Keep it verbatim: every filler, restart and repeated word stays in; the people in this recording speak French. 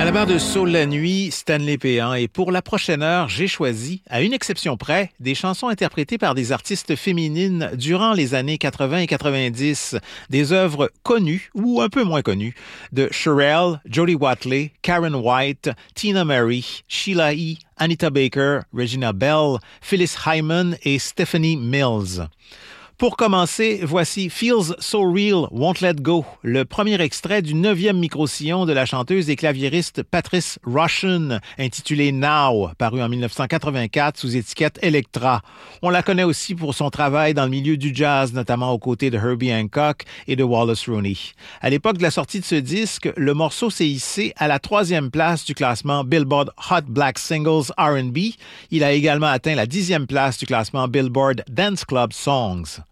la barre de Soul la nuit, Stanley Péan. Et pour la prochaine heure, j'ai choisi, à une exception près, des chansons interprétées par des artistes féminines durant les années quatre-vingts et quatre-vingt-dix. Des œuvres connues ou un peu moins connues de Cherelle, Jody Watley, Karen White, Tina Mary, Sheila E., Anita Baker, Regina Bell, Phyllis Hyman et Stephanie Mills. Pour commencer, voici Feels So Real, Won't Let Go, le premier extrait du neuvième micro-sillon de la chanteuse et claviériste Patrice Rushen, intitulé Now, paru en dix-neuf cent quatre-vingt-quatre sous étiquette Elektra. On la connaît aussi pour son travail dans le milieu du jazz, notamment aux côtés de Herbie Hancock et de Wallace Rooney. À l'époque de la sortie de ce disque, le morceau s'est hissé à la troisième place du classement Billboard Hot Black Singles R and B. Il a également atteint la dixième place du classement Billboard Dance Club Songs.